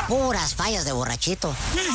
Puras fallas de borrachito.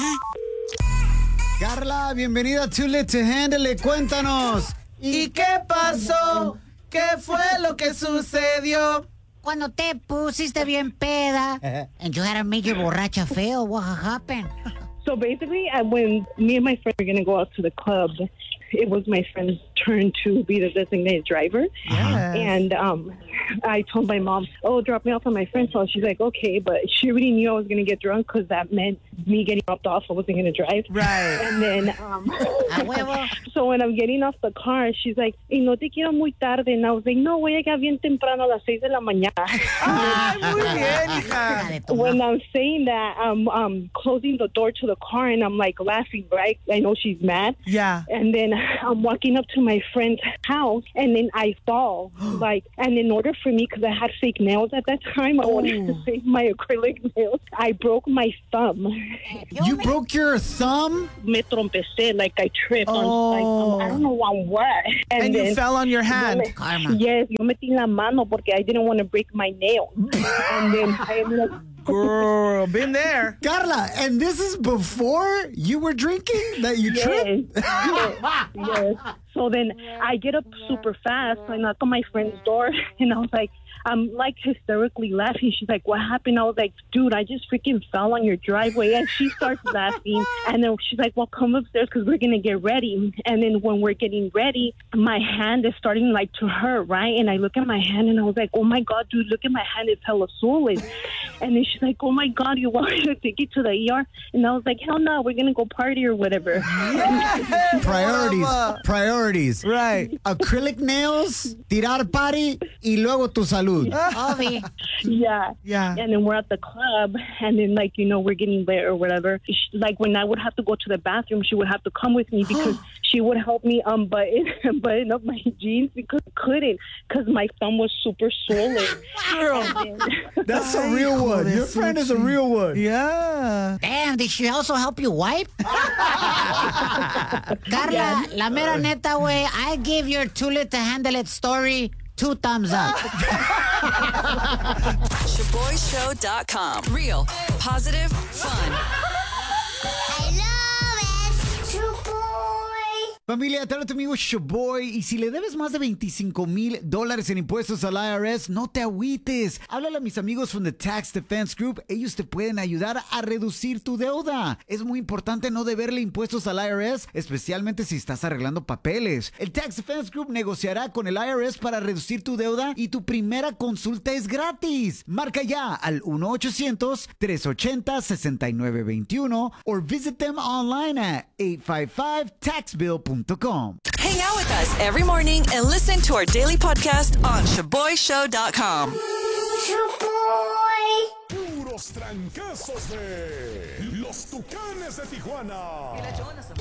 Carla, bienvenida a Too Late to Handle. Cuéntanos. ¿Y qué pasó? ¿Qué fue lo que sucedió? Cuando te pusiste bien peda and you had a major borracha fail, what happened? So basically, when me and my friend were going to go out to the club, it was my friend's turn to be the designated driver. Yes. And I told my mom, drop me off at my friend's house. She's like, okay, but she already knew I was going to get drunk because that meant me getting dropped off. I wasn't going to drive. Right. And then, so when I'm getting off the car, she's like, y no te quiero muy tarde. And I was like, no, voy a llegar bien temprano a las 6 de la mañana. Ay, muy bien, hija. When I'm saying that, I'm closing the door to the car and I'm like laughing, right? I know she's mad. Yeah. And then I'm walking up to my friend's house and then I fall. And in order for me, because I had fake nails at that time, I wanted to save my acrylic nails. I broke my thumb. You broke your thumb? Me trompecé, like I tripped on, I don't know on what. And then you fell on your hand. Karma. Yes, yo metí la mano porque I didn't want to break my nail. And then I ended up... Girl, been there. Carla, and this is before you were drinking that you tripped? Yes. So then I get up super fast. I knock on my friend's door and I was like, I'm like hysterically laughing. She's like, what happened? I was like, dude, I just freaking fell on your driveway. And she starts laughing. And then she's like, well, come upstairs because we're going to get ready. And then when we're getting ready, my hand is starting like to hurt, right? And I look at my hand and I was like, oh my God, dude, look at my hand. It's hella swollen. And then she's like, oh my God, you want me to take you to the ER? And I was like, hell no, we're going to go party or whatever. Priorities. Right. Acrylic nails, tirar party, y luego tu salud. Obi. Yeah. And then we're at the club and then like, we're getting there or whatever. Like when I would have to go to the bathroom, she would have to come with me because she would help me button up my jeans because I couldn't because my thumb was super swollen. That's a real one. Your friend is a real one. Yeah. Damn, did she also help you wipe? Carla, la mera neta, güey, I give your Too Late to Handle It story 2 thumbs up. ShaboyShow.com. Real, positive, fun. Familia, te habla tu amigo Shaboy. Y si le debes más de $25,000 en impuestos al IRS, no te agüites. Háblale a mis amigos from the Tax Defense Group. Ellos te pueden ayudar a reducir tu deuda. Es muy importante no deberle impuestos al IRS, especialmente si estás arreglando papeles. El Tax Defense Group negociará con el IRS para reducir tu deuda y tu primera consulta es gratis. Marca ya al 1-800-380-6921 or visit them online at 855taxbill.com. Hang out with us every morning and listen to our daily podcast on ShaboyShow.com. Puros trancazos de los Tucanes de Tijuana.